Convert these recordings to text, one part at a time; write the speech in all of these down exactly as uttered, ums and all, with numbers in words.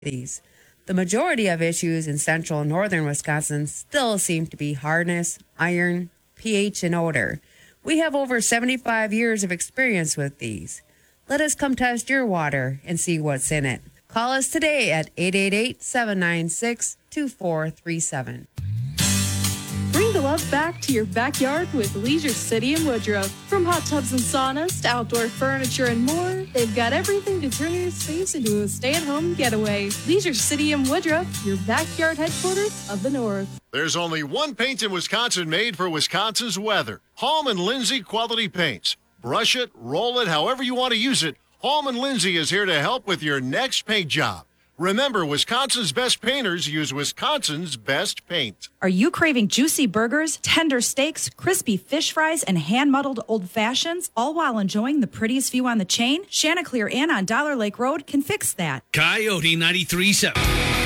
these. The majority of issues in central and northern Wisconsin still seem to be hardness, iron, pH, and odor. We have over seventy-five years of experience with these. Let us come test your water and see what's in it. Call us today at eight eight eight, seven nine six, two four three seven. Bring the love back to your backyard with Leisure City in Woodruff. From hot tubs and saunas to outdoor furniture and more, they've got everything to turn your space into a stay-at-home getaway. Leisure City in Woodruff, your backyard headquarters of the North. There's only one paint in Wisconsin made for Wisconsin's weather. Hallman and Lindsay Quality Paints. Brush it, roll it, however you want to use it. Hallman and Lindsay is here to help with your next paint job. Remember, Wisconsin's best painters use Wisconsin's best paint. Are you craving juicy burgers, tender steaks, crispy fish fries, and hand-muddled old fashions, all while enjoying the prettiest view on the chain? Chanticleer Inn on Dollar Lake Road can fix that. Coyote ninety-three point seven.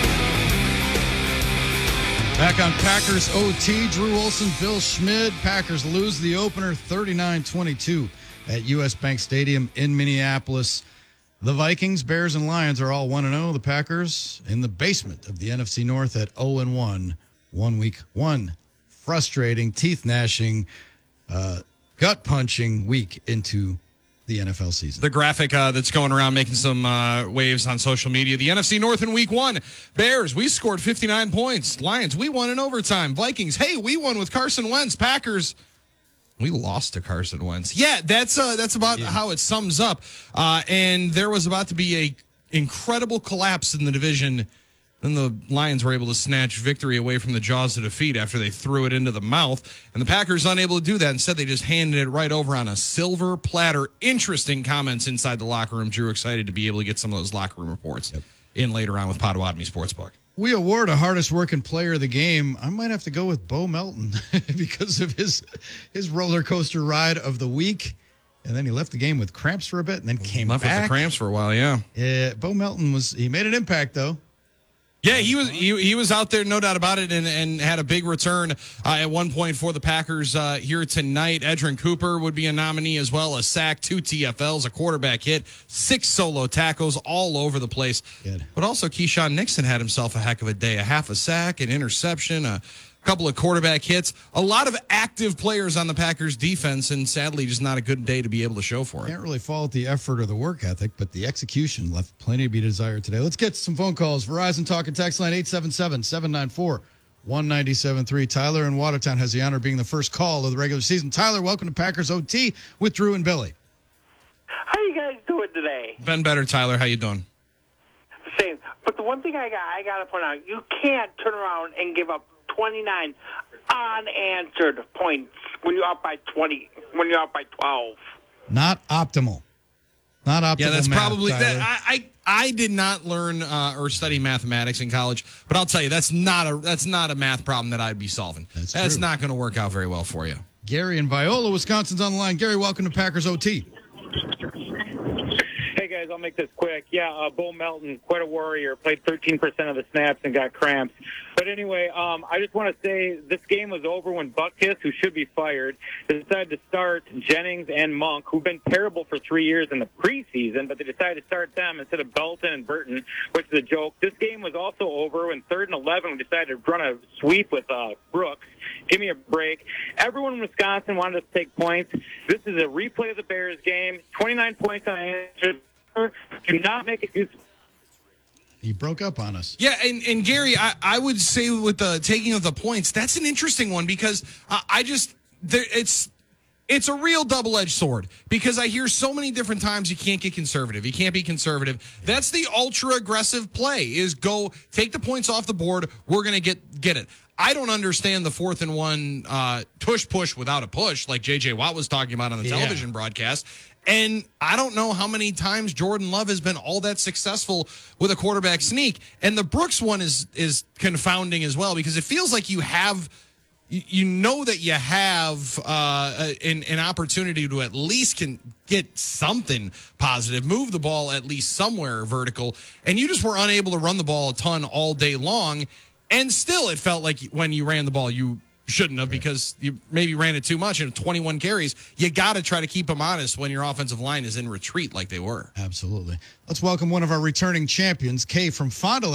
Back on Packers O T, Drew Olson, Bill Schmid. Packers lose the opener thirty-nine twenty-two at U S. Bank Stadium in Minneapolis. The Vikings, Bears, and Lions are all one and oh. The Packers in the basement of the N F C North at oh and one. One week, one frustrating, teeth-gnashing, uh, gut-punching week into the N F L season. The graphic uh, that's going around making some uh, waves on social media. The N F C North in week one. Bears, we scored fifty-nine points. Lions, we won in overtime. Vikings, hey, we won with Carson Wentz. Packers, we lost to Carson Wentz. Yeah, that's uh, that's about yeah. how it sums up. Uh, and there was about to be a incredible collapse in the division. Then the Lions were able to snatch victory away from the jaws of defeat after they threw it into the mouth. And the Packers unable to do that. Instead, they just handed it right over on a silver platter. Interesting comments inside the locker room. Drew, excited to be able to get some of those locker room reports yep. in later on with Potawatomi Sportsbook. We award a hardest working player of the game. I might have to go with Bo Melton because of his his roller coaster ride of the week. And then he left the game with cramps for a bit and then came left back. Left with the cramps for a while, yeah. Yeah, Bo Melton was, he made an impact though. Yeah, he was he, he was out there, no doubt about it, and, and had a big return uh, at one point for the Packers uh, here tonight. Edgerrin Cooper would be a nominee as well. A sack, two T F Ls, a quarterback hit, six solo tackles all over the place. Good. But also Keyshawn Nixon had himself a heck of a day. A half a sack, an interception, a couple of quarterback hits. A lot of active players on the Packers defense, and sadly just not a good day to be able to show for it. Can't really fault the effort or the work ethic, but the execution left plenty to be desired today. Let's get some phone calls. Verizon Talk and Text line eight seven seven, seven nine four, one nine seven three. Tyler in Watertown has the honor of being the first call of the regular season. Tyler, welcome to Packers O T with Drew and Billy. How you guys doing today? Been better, Tyler. How you doing? Same. But the one thing I got I got to point out, you can't turn around and give up twenty-nine unanswered points when you're up by twenty, when you're up by twelve. Not optimal. Not optimal. Yeah, that's math, probably Tyler. that. I, I I did not learn uh, or study mathematics in college, but I'll tell you that's not a that's not a math problem that I'd be solving. That's, that's true. not going to work out very well for you. Gary in Viola, Wisconsin's on the line. Gary, welcome to Packers O T. Hey, guys, I'll make this quick. Yeah, uh, Bo Melton, quite a warrior, played thirteen percent of the snaps and got cramps. But anyway, um, I just want to say this game was over when Butkus, who should be fired, decided to start Jennings and Monk, who've been terrible for three years in the preseason, but they decided to start them instead of Belton and Burton, which is a joke. This game was also over when third and eleven we decided to run a sweep with uh, Brooks. Give me a break. Everyone in Wisconsin wanted us to take points. This is a replay of the Bears game. twenty-nine points on answer. Do not make excuses. He broke up on us. Yeah, and, and Gary, I, I would say with the taking of the points, that's an interesting one because uh, I just there, it's it's a real double-edged sword because I hear so many different times you can't get conservative. You can't be conservative. That's the ultra-aggressive play is go take the points off the board. We're going to get get it. I don't understand the fourth and one uh, push push without a push like J J Watt was talking about on the yeah. television broadcast. And I don't know how many times Jordan Love has been all that successful with a quarterback sneak. And the Brooks one is is confounding as well because it feels like you have, you know that you have uh, an, an opportunity to at least can get something positive, move the ball at least somewhere vertical, and you just were unable to run the ball a ton all day long. And still, it felt like when you ran the ball, you shouldn't have because you maybe ran it too much and twenty-one carries. You got to try to keep them honest when your offensive line is in retreat like they were. Absolutely. Let's welcome one of our returning champions, Kay from Fond du Lac.